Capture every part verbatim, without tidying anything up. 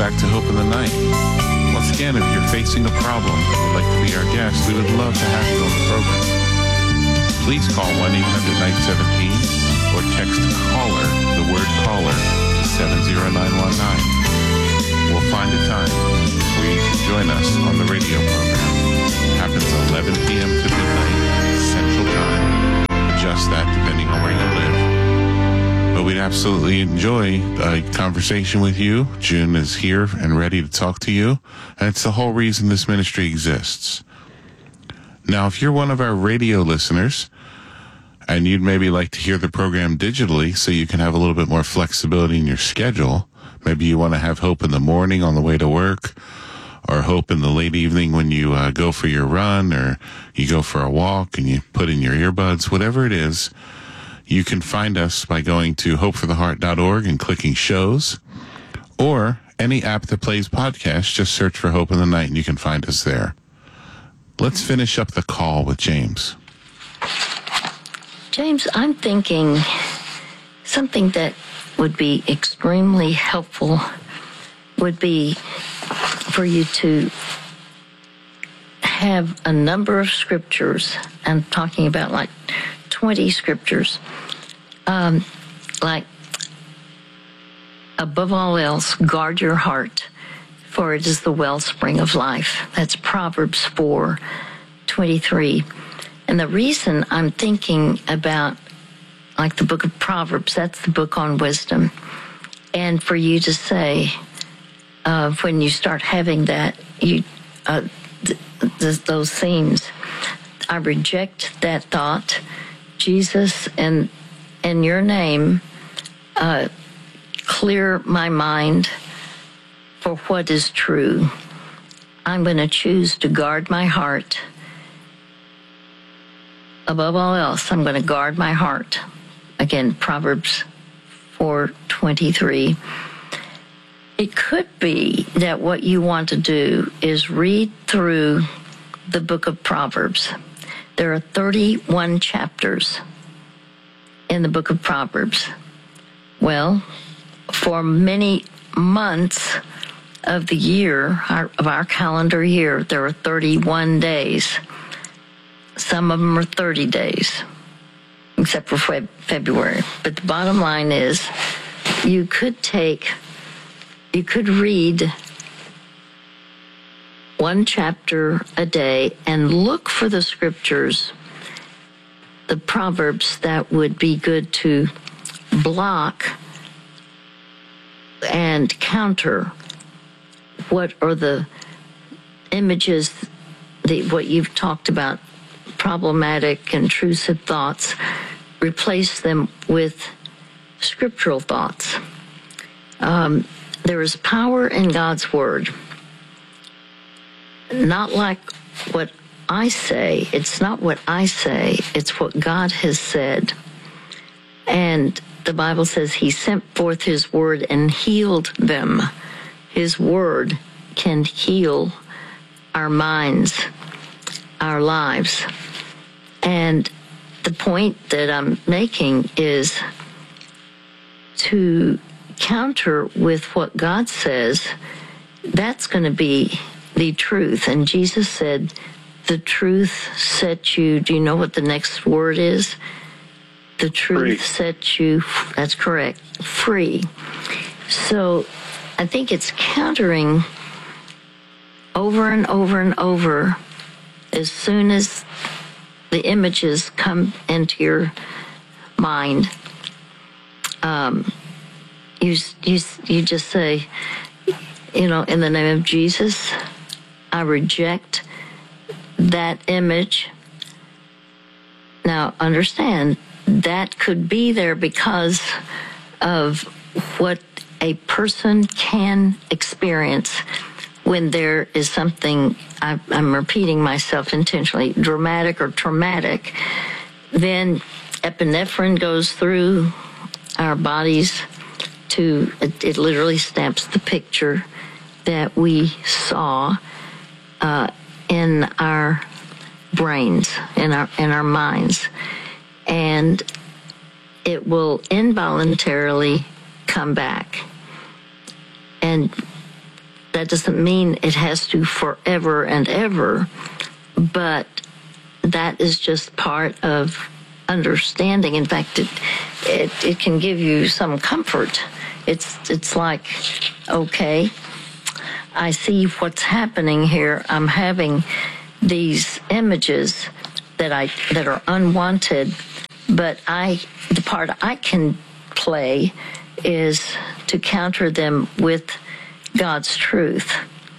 back to Hope in the Night. Once again, if you're facing a problem and would like to be our guest, we would love to have you on the program. Please call one eight hundred night seventeen or text CALLER, the word CALLER, to seven zero nine one nine. We'll find a time where you can join us on the radio program. It happens eleven p.m. to midnight Central Time. Just that, depending on where you live. But we'd absolutely enjoy a conversation with you. June is here and ready to talk to you. And it's the whole reason this ministry exists. Now, if you're one of our radio listeners and you'd maybe like to hear the program digitally so you can have a little bit more flexibility in your schedule, maybe you want to have Hope in the morning on the way to work, or Hope in the late evening when you uh, go for your run, or you go for a walk and you put in your earbuds, whatever it is, you can find us by going to hope for the heart dot org and clicking shows, or any app that plays podcasts, just search for Hope in the Night and you can find us there. Let's finish up the call with James. James, I'm thinking something that would be extremely helpful would be for you to have a number of scriptures. I'm talking about like twenty scriptures. Um, like, above all else, guard your heart, for it is the wellspring of life. That's Proverbs four twenty-three. And the reason I'm thinking about, like, the book of Proverbs, that's the book on wisdom. And for you to say, uh, when you start having that, you uh, th- th- those themes, I reject that thought. Jesus, and in your name, uh, clear my mind for what is true. I'm going to choose to guard my heart. Above all else, I'm going to guard my heart. Again, Proverbs four twenty-three. It could be that what you want to do is read through the book of Proverbs. There are thirty-one chapters in the book of Proverbs. Well, for many months of the year, our, of our calendar year, there are thirty-one days. Some of them are thirty days, except for Fe- February. But the bottom line is, you could take, you could read one chapter a day and look for the scriptures, the Proverbs that would be good to block and counter what are the images, the, what you've talked about, problematic, intrusive thoughts. Replace them with scriptural thoughts. Um, there is power in God's word. Not like what I say. It's not what I say. It's what God has said. And the Bible says he sent forth his word and healed them. His word can heal our minds, our lives. And the point that I'm making is to counter with what God says. That's going to be the truth. And Jesus said, the truth set you, do you know what the next word is? The truth free. Set you, that's correct, free. So I think it's countering over and over and over as soon as the images come into your mind. Um, you, you, you just say, you know, in the name of Jesus, I reject that image. Now, understand, that could be there because of what a person can experience when there is something, I, I'm repeating myself intentionally, dramatic or traumatic. Then epinephrine goes through our bodies to, it, it literally stamps the picture that we saw uh, in our brains, in our in our minds, and it will involuntarily come back. And that doesn't mean it has to forever and ever, but that is just part of understanding. In fact, it, it, it can give you some comfort. It's, it's like, okay, I see what's happening here. I'm having these images that I that are unwanted, but I the part I can play is to counter them with God's truth.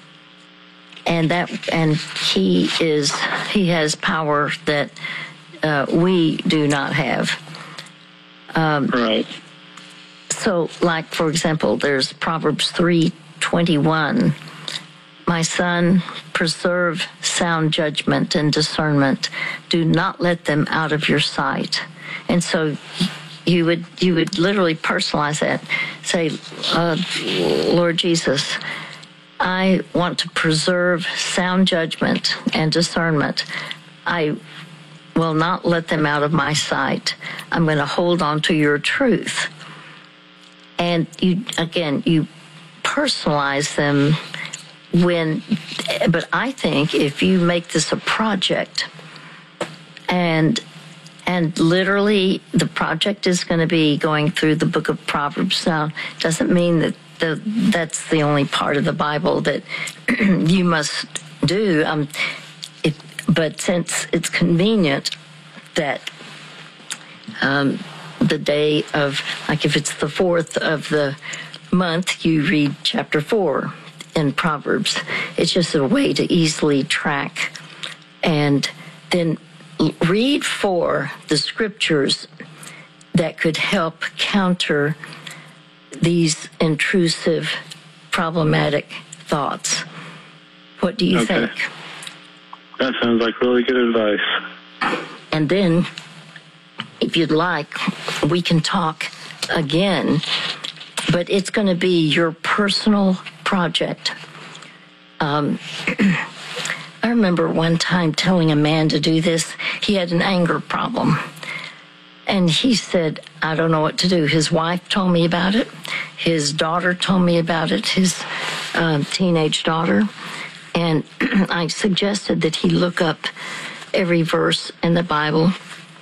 And that and he is he has power that uh, we do not have. Um, right. So, like for example, there's Proverbs three twenty-one. My son, preserve sound judgment and discernment. Do not let them out of your sight. And so you would you would literally personalize that. Say, uh, Lord Jesus, I want to preserve sound judgment and discernment. I will not let them out of my sight. I'm going to hold on to your truth. And you, again, you personalize them when, but I think if you make this a project and and literally the project is going to be going through the book of Proverbs. Now, doesn't mean that the, that's the only part of the Bible that you must do. Um, it, but since it's convenient that um, the day of, like if it's the fourth of the month, you read chapter four in Proverbs. It's just a way to easily track. And then read for the scriptures that could help counter these intrusive, problematic thoughts. What do you okay. think? That sounds like really good advice. And then, if you'd like, we can talk again, but it's going to be your personal project. Um, I remember one time telling a man to do this. He had an anger problem. And he said, I don't know what to do. His wife told me about it. His daughter told me about it, his uh, teenage daughter. And I suggested that he look up every verse in the Bible,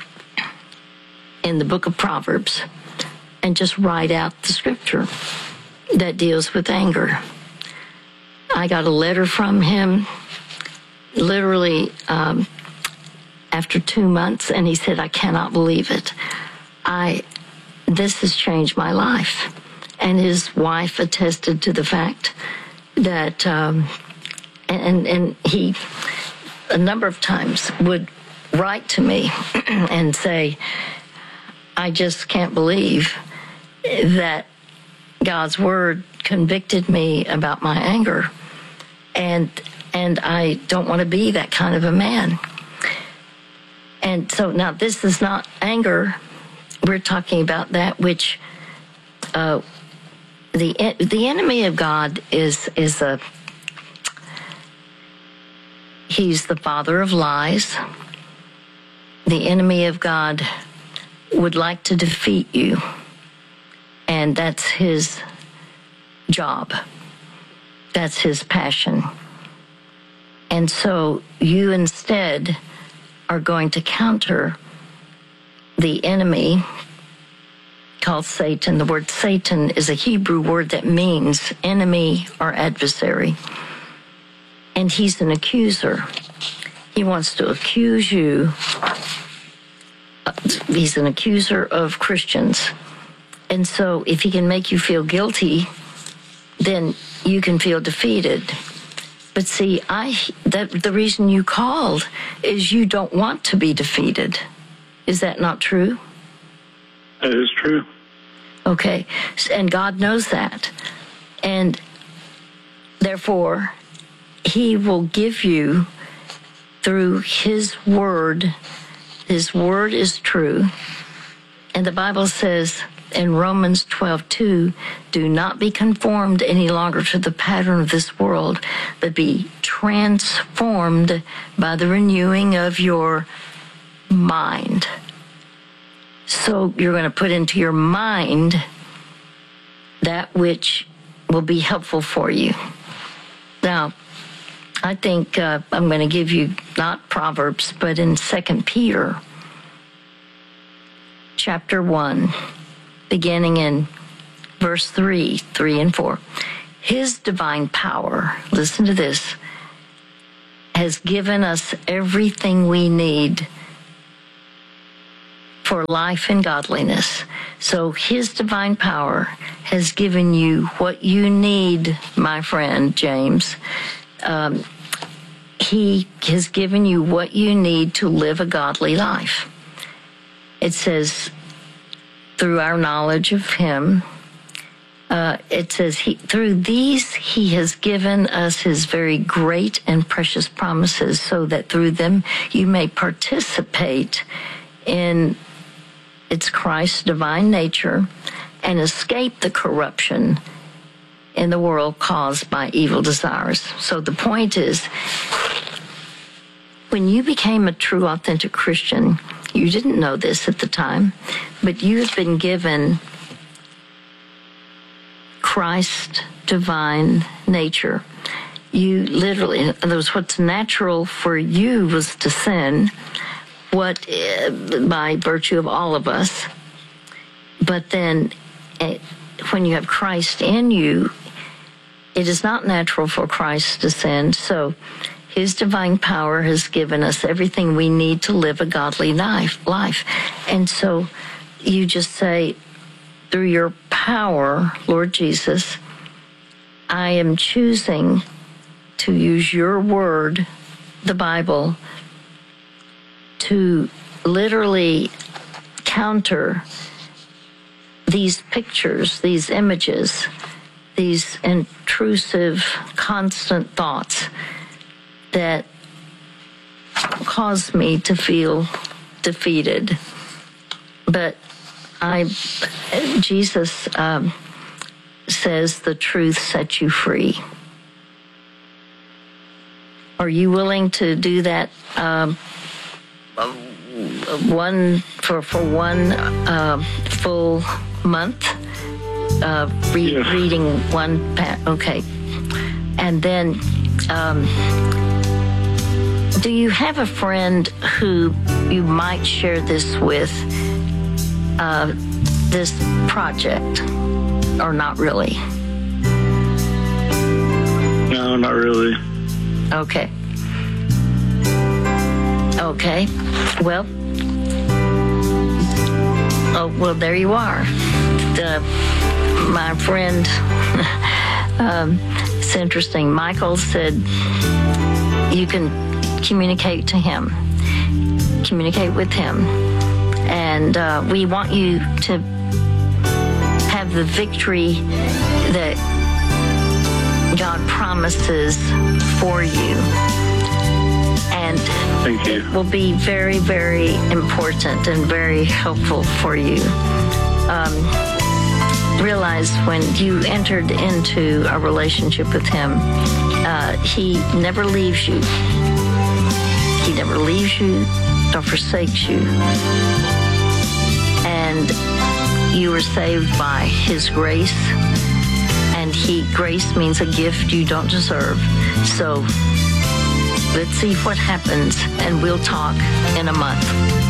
in the book of Proverbs, and just write out the scripture that deals with anger. I got a letter from him literally um, after two months, and he said, I cannot believe it. I, this has changed my life. And his wife attested to the fact that, um, and, and he, a number of times, would write to me and say, I just can't believe that God's word convicted me about my anger. And and I don't want to be that kind of a man. And so now this is not anger. We're talking about that which uh, the the enemy of God is is a he's the father of lies. The enemy of God would like to defeat you, and that's his job. That's his passion. And so you instead are going to counter the enemy called Satan. The word Satan is a Hebrew word that means enemy or adversary. And he's an accuser. He wants to accuse you. He's an accuser of Christians. And so if he can make you feel guilty, then you can feel defeated. But see, I that the reason you called is you don't want to be defeated. Is that not true? That is true. Okay, and God knows that. And therefore, he will give you through his word. His word is true. And the Bible says in Romans twelve two, do not be conformed any longer to the pattern of this world, but be transformed by the renewing of your mind. So you're going to put into your mind that which will be helpful for you. I think uh, I'm going to give you not Proverbs, but in Second Peter, chapter one, beginning in verse three, three and four. His divine power, listen to this, has given us everything we need for life and godliness. So his divine power has given you what you need, my friend James. Um, he has given you what you need to live a godly life. It says, through our knowledge of him, uh, it says, he, through these he has given us his very great and precious promises, so that through them you may participate in it's Christ's divine nature and escape the corruption in the world caused by evil desires. So the point is, when you became a true, authentic Christian, you didn't know this at the time, but you have been given Christ's divine nature. You literally, in other words, what's natural for you was to sin, what uh, by virtue of all of us. But then uh, when you have Christ in you, it is not natural for Christ to sin. So his divine power has given us everything we need to live a godly life. life. And so you just say, through your power, Lord Jesus, I am choosing to use your word, the Bible, to literally counter these pictures, these images, these intrusive, constant thoughts that cause me to feel defeated. But I, Jesus um, says the truth sets you free. Are you willing to do that? Um, one for for one uh, full month, uh, re- yes. reading one. Pa- okay, and then, um, do you have a friend who you might share this with? Uh, this project, or not really? No, not really. Okay. Okay. Well. Oh, well, there you are. The, my friend, um, it's interesting. Michael said you can communicate to him, communicate with him. And uh, we want you to have the victory that God promises for you. And Thank you. it will be very, very important and very helpful for you. Um, realize when you entered into a relationship with him, uh, he never leaves you. He never leaves you or forsakes you. And you were saved by his grace. And he grace means a gift you don't deserve. So let's see what happens, and we'll talk in a month.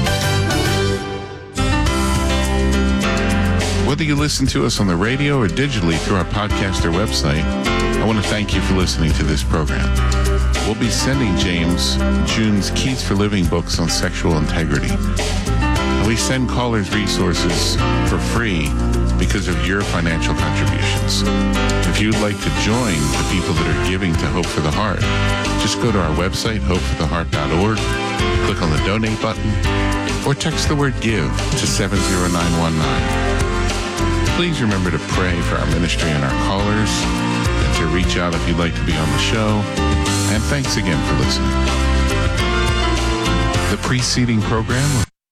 Whether you listen to us on the radio or digitally through our podcast or website, I want to thank you for listening to this program. We'll be sending James June's Keys for Living books on sexual integrity. And we send callers resources for free because of your financial contributions. If you'd like to join the people that are giving to Hope for the Heart, just go to our website, hope for the heart dot org, click on the donate button, or text the word give to seven zero nine one nine. Please remember to pray for our ministry and our callers, and to reach out if you'd like to be on the show. And thanks again for listening. The preceding program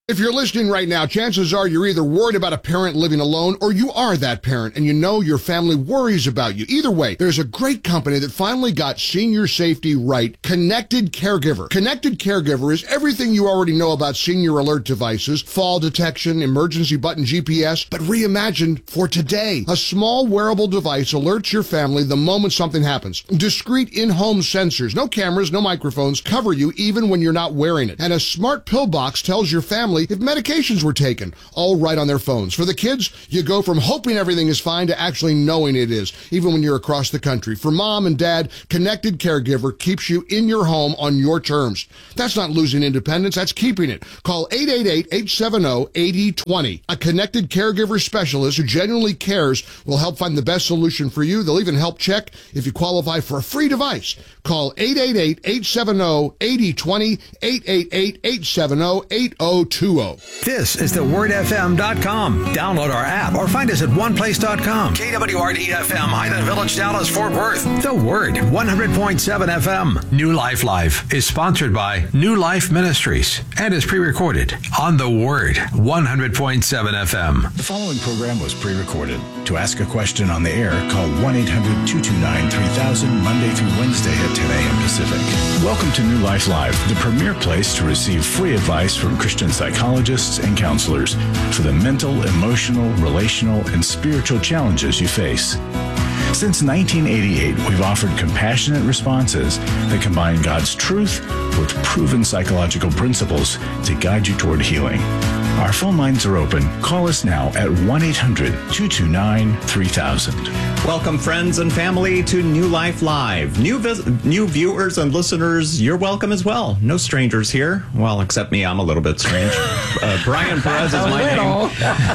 If you're listening right now, chances are you're either worried about a parent living alone or you are that parent and you know your family worries about you. Either way, there's a great company that finally got senior safety right, Connected Caregiver. Connected Caregiver is everything you already know about senior alert devices, fall detection, emergency button G P S, but reimagined for today. A small wearable device alerts your family the moment something happens. Discrete in-home sensors, no cameras, no microphones, cover you even when you're not wearing it. And a smart pill box tells your family if medications were taken, all right on their phones. For the kids, you go from hoping everything is fine to actually knowing it is, even when you're across the country. For mom and dad, Connected Caregiver keeps you in your home on your terms. That's not losing independence, that's keeping it. Call eight eight eight, eight seven zero, eight zero two zero. A Connected Caregiver specialist who genuinely cares will help find the best solution for you. They'll even help check if you qualify for a free device. Call eight eight eight, eight seven zero, eight zero two zero, eight eight eight, eight seven zero, eight zero two zero. This is the word f m dot com. Download our app or find us at one place dot com. K W R D F M, Highland Village, Dallas, Fort Worth. The Word, one hundred point seven F M. New Life Live is sponsored by New Life Ministries and is pre-recorded on The Word, one hundred point seven F M. The following program was pre-recorded. To ask a question on the air, call one eight hundred, two two nine, three thousand Monday through Wednesday at ten a.m. Pacific. Welcome to New Life Live, the premier place to receive free advice from Christian psychologists and counselors for the mental, emotional, relational, and spiritual challenges you face. Since nineteen eighty-eight, we've offered compassionate responses that combine God's truth with proven psychological principles to guide you toward healing. Our phone lines are open. Call us now at one eight hundred, two two nine, three thousand. Welcome, friends and family, to New Life Live. New vis- new viewers and listeners, you're welcome as well. No strangers here. Well, except me, I'm a little bit strange. Uh, Brian Perez is my name.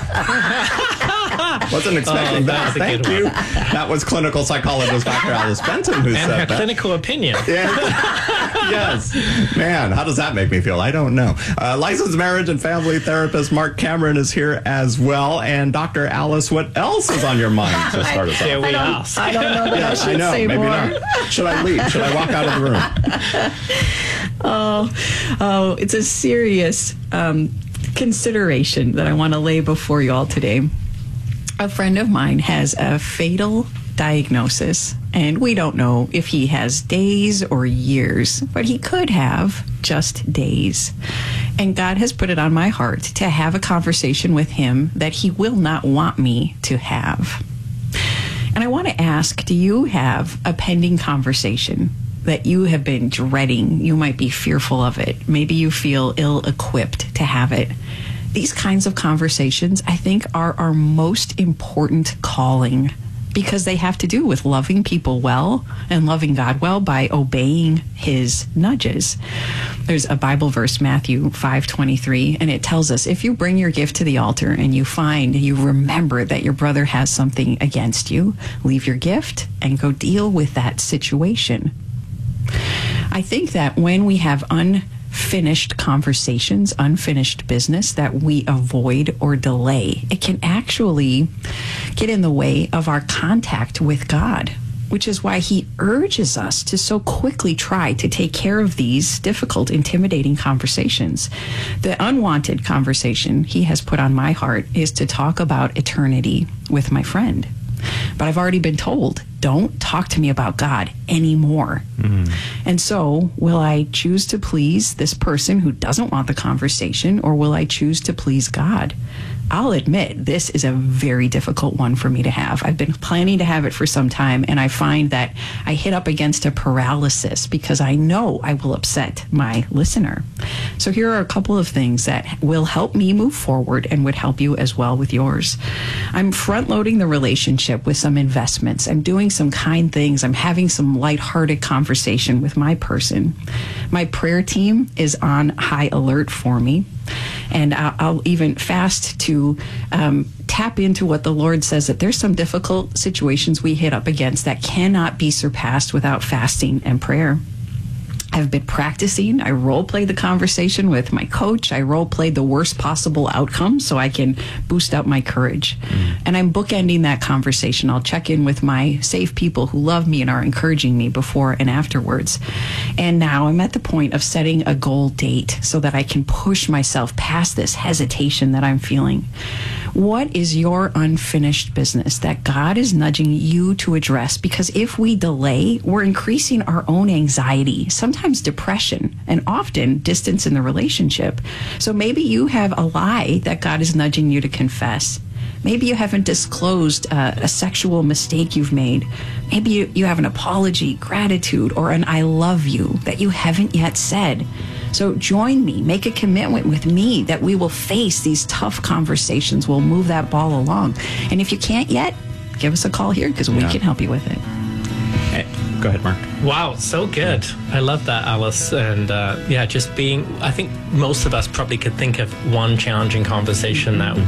Wasn't expecting oh, that. Thank you. That was clinical psychologist Doctor Alice Benton who and said her that. clinical opinion. Yeah. Yes. Man, how does that make me feel? I don't know. Uh, licensed marriage and family therapist Mark Cameron is here as well. And Doctor Alice, what else is on your mind to start us off? Here we I don't, ask. I don't know that Yeah, I should I know. say Maybe more. not. Should I leave? Should I walk out of the room? Oh, oh, it's a serious um, consideration that I want to lay before you all today. A friend of mine has a fatal diagnosis, and we don't know if he has days or years, but he could have just days. And God has put it on my heart to have a conversation with him that he will not want me to have. And I want to ask, do you have a pending conversation that you have been dreading? You might be fearful of it. Maybe you feel ill-equipped to have it. These kinds of conversations, I think, are our most important calling because they have to do with loving people well and loving God well by obeying his nudges. There's a Bible verse, Matthew five twenty-three, and it tells us, if you bring your gift to the altar and you find, you remember that your brother has something against you, leave your gift and go deal with that situation. I think that when we have unfinished conversations, unfinished business that we avoid or delay, it can actually get in the way of our contact with God, which is why he urges us to so quickly try to take care of these difficult, intimidating conversations. The unwanted conversation he has put on my heart is to talk about eternity with my friend. But I've already been told, don't talk to me about God anymore. Mm. And so, will I choose to please this person who doesn't want the conversation, or will I choose to please God? I'll admit, this is a very difficult one for me to have. I've been planning to have it for some time, and I find that I hit up against a paralysis because I know I will upset my listener. So here are a couple of things that will help me move forward and would help you as well with yours. I'm front-loading the relationship with some investments. I'm doing some kind things. I'm having some lighthearted conversation with my person. My prayer team is on high alert for me. And I'll, I'll even fast to um, tap into what the Lord says, that there's some difficult situations we hit up against that cannot be surpassed without fasting and prayer. I've been practicing. I role play the conversation with my coach. I role play the worst possible outcome so I can boost up my courage. Mm. And I'm bookending that conversation. I'll check in with my safe people who love me and are encouraging me before and afterwards. And now I'm at the point of setting a goal date so that I can push myself past this hesitation that I'm feeling. What is your unfinished business that God is nudging you to address? Because if we delay, we're increasing our own anxiety, sometimes depression, and often distance in the relationship. So maybe you have a lie that God is nudging you to confess. Maybe you haven't disclosed uh, a sexual mistake you've made. Maybe you, you have an apology, gratitude, or an I love you that you haven't yet said. So join me, make a commitment with me that we will face these tough conversations. We'll move that ball along. And if you can't yet, give us a call here because we yeah. can help you with it. Hey, go ahead, Mark. Wow, so good. I love that, Alice. And uh, yeah, just being, I think most of us probably could think of one challenging conversation that